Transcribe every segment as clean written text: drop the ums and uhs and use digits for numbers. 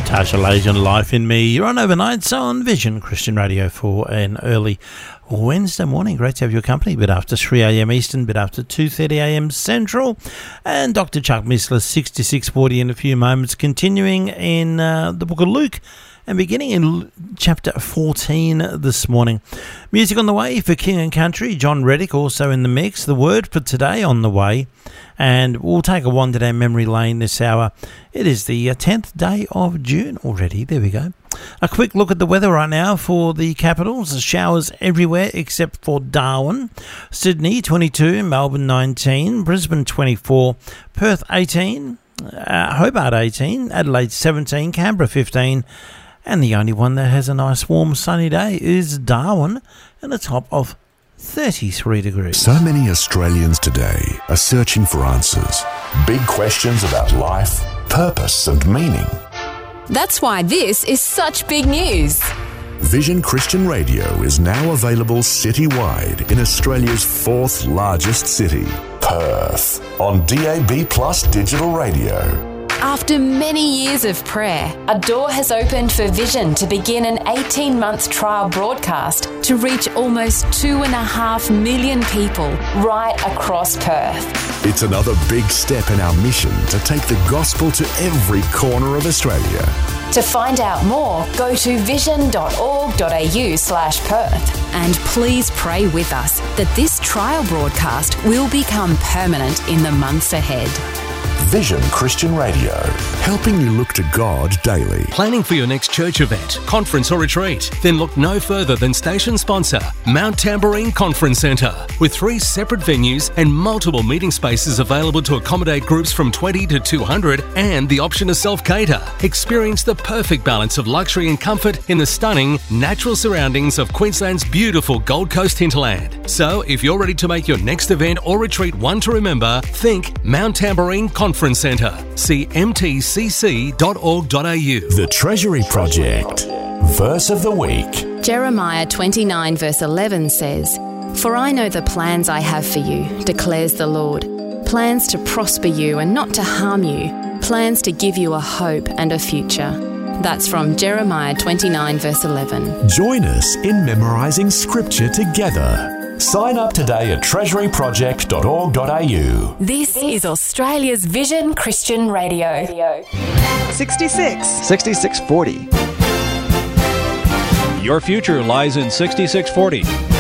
Tasha Lajan, Life in Me. You're on overnights on Vision Christian Radio for an early Wednesday morning. Great to have your company. Bit after 3 a.m. Eastern, bit after 2:30 a.m. Central. And Dr. Chuck Missler, 6640 in a few moments. Continuing in the book of Luke and beginning in chapter 14 this morning. Music on the way for King and Country. John Reddick also in the mix. The word for today on the way. And we'll take a wander down memory lane this hour. It is the 10th day of June already. There we go. A quick look at the weather right now for the capitals. Showers everywhere except for Darwin. Sydney 22, Melbourne 19, Brisbane 24, Perth 18, Hobart 18, Adelaide 17, Canberra 15, and the only one that has a nice warm sunny day is Darwin and a top of 33 degrees. So many Australians today are searching for answers. Big questions about life, purpose and meaning. That's why this is such big news. Vision Christian Radio is now available citywide in Australia's fourth largest city, Perth, on DAB+ digital radio. After many years of prayer, a door has opened for Vision to begin an 18-month trial broadcast to reach almost 2.5 million people right across Perth. It's another big step in our mission to take the gospel to every corner of Australia. To find out more, go to vision.org.au/Perth. And please pray with us that this trial broadcast will become permanent in the months ahead. Vision Christian Radio, helping you look to God daily. Planning for your next church event, conference or retreat? Then look no further than station sponsor, Mount Tamborine Conference Centre. With 3 separate venues and multiple meeting spaces available to accommodate groups from 20 to 200 and the option to self-cater. Experience the perfect balance of luxury and comfort in the stunning, natural surroundings of Queensland's beautiful Gold Coast hinterland. So, if you're ready to make your next event or retreat one to remember, think Mount Tamborine Conference Centre. See mtcc.org.au. The Treasury Project. Verse of the week. Jeremiah 29 verse 11 says, "For I know the plans I have for you, declares the Lord. Plans to prosper you and not to harm you. Plans to give you a hope and a future." That's from Jeremiah 29 verse 11. Join us in memorising scripture together. Sign up today at treasuryproject.org.au. This is Australia's Vision Christian Radio. 6640. Your future lies in 6640.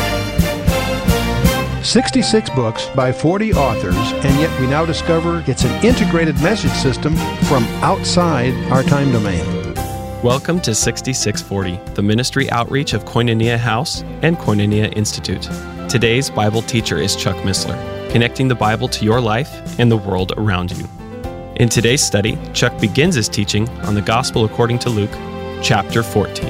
66 books by 40 authors, and yet we now discover it's an integrated message system from outside our time domain. Welcome to 6640, the ministry outreach of Koinonia House and Koinonia Institute. Today's Bible teacher is Chuck Missler, connecting the Bible to your life and the world around you. In today's study, Chuck begins his teaching on the Gospel according to Luke, chapter 14.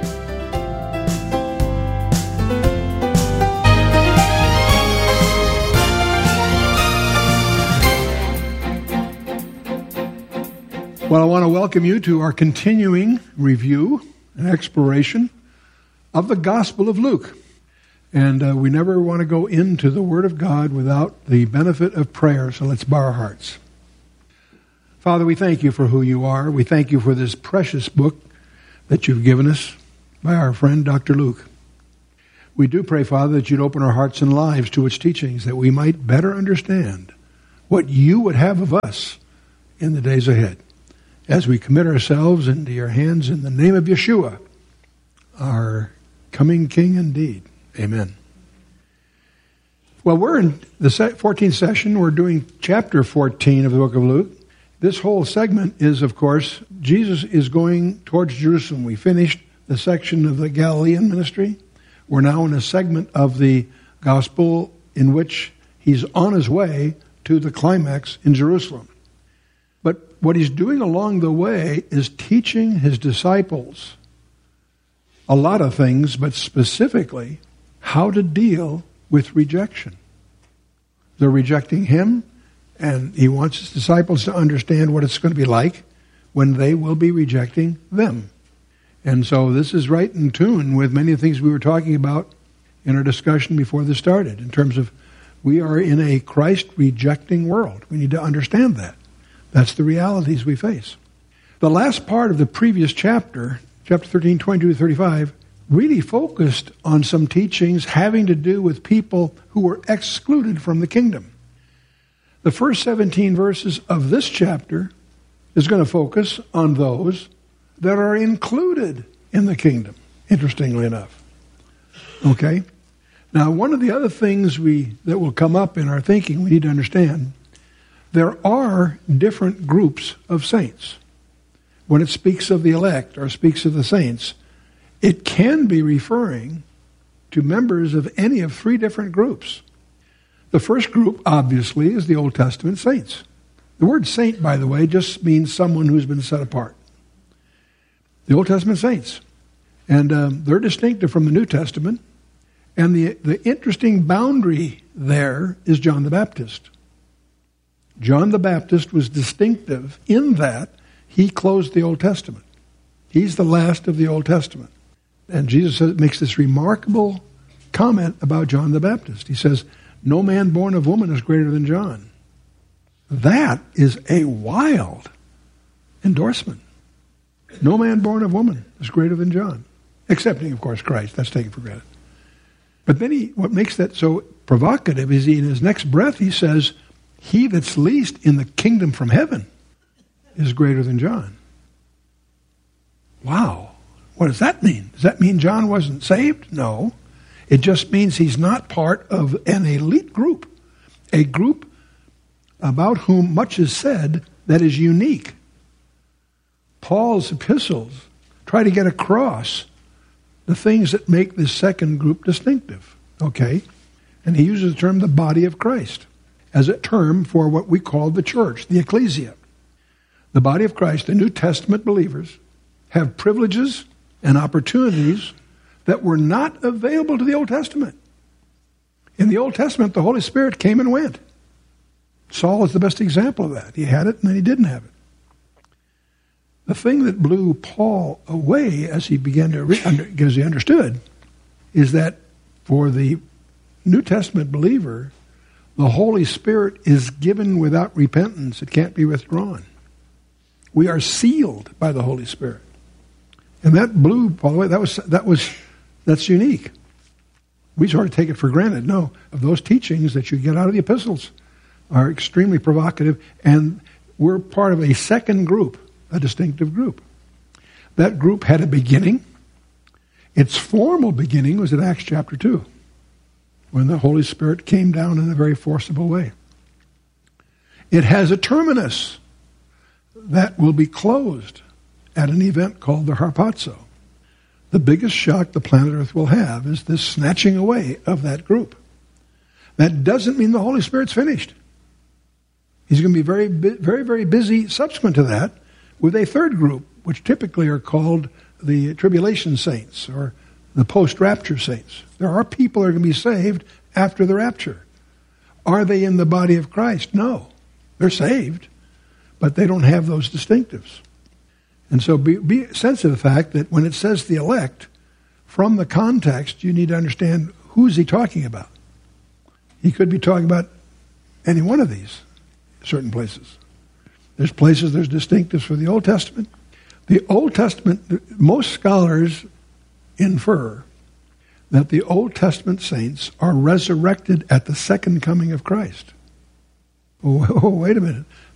Well, I want to welcome you to our continuing review and exploration of the Gospel of Luke. And we never want to go into the Word of God without the benefit of prayer, so let's bow our hearts. Father, we thank you for who you are. We thank you for this precious book that you've given us by our friend Dr. Luke. We do pray, Father, that you'd open our hearts and lives to its teachings, that we might better understand what you would have of us in the days ahead. As we commit ourselves into your hands in the name of Yeshua, our coming King indeed. Amen. Well, we're in the 14th session. We're doing chapter 14 of the book of Luke. This whole segment is, of course, Jesus is going towards Jerusalem. We finished the section of the Galilean ministry. We're now in a segment of the gospel in which he's on his way to the climax in Jerusalem. But what he's doing along the way is teaching his disciples a lot of things, but specifically how to deal with rejection. They're rejecting him, and he wants his disciples to understand what it's going to be like when they will be rejecting them. And so this is right in tune with many of the things we were talking about in our discussion before this started, in terms of we are in a Christ-rejecting world. We need to understand that. That's the realities we face. The last part of the previous chapter, chapter 13, 22 to 35, really focused on some teachings having to do with people who were excluded from the kingdom. The first 17 verses of this chapter is going to focus on those that are included in the kingdom, interestingly enough. Okay? Now, one of the other things that will come up in our thinking we need to understand, there are different groups of saints. When it speaks of the elect or speaks of the saints, it can be referring to members of any of three different groups. The first group, obviously, is the Old Testament saints. The word saint, by the way, just means someone who's been set apart. The Old Testament saints. And they're distinctive from the New Testament. And the interesting boundary there is John the Baptist. John the Baptist was distinctive in that he closed the Old Testament. He's the last of the Old Testament. And Jesus makes this remarkable comment about John the Baptist. He says, "No man born of woman is greater than John." That is a wild endorsement. No man born of woman is greater than John. Excepting, of course, Christ. That's taken for granted. But then what makes that so provocative is in his next breath he says, "He that's least in the kingdom from heaven is greater than John." Wow. What does that mean? Does that mean John wasn't saved? No. It just means he's not part of an elite group, a group about whom much is said that is unique. Paul's epistles try to get across the things that make this second group distinctive. Okay? And he uses the term the body of Christ as a term for what we call the church, the ecclesia. The body of Christ, the New Testament believers, have privileges and opportunities that were not available to the Old Testament. In the Old Testament, the Holy Spirit came and went. Saul is the best example of that. He had it and then he didn't have it. The thing that blew Paul away as he began to as he understood is that for the New Testament believer, the Holy Spirit is given without repentance. It can't be withdrawn. We are sealed by the Holy Spirit. And that blew Paul away. That's unique. We sort of take it for granted. No, of those teachings that you get out of the epistles are extremely provocative, and we're part of a second group, a distinctive group. That group had a beginning. Its formal beginning was in Acts chapter 2, when the Holy Spirit came down in a very forcible way. It has a terminus that will be closed at an event called the Harpazo. The biggest shock the planet Earth will have is this snatching away of that group. That doesn't mean the Holy Spirit's finished. He's going to be very, very, very busy subsequent to that with a third group, which typically are called the tribulation saints or the post-rapture saints. There are people who are going to be saved after the rapture. Are they in the body of Christ? No. They're saved, but they don't have those distinctives. And so be sensitive to the fact that when it says the elect, from the context, you need to understand who's he talking about. He could be talking about any one of these certain places. There's places, there's distinctives for the Old Testament. The Old Testament, most scholars infer that the Old Testament saints are resurrected at the second coming of Christ. Oh, wait a minute.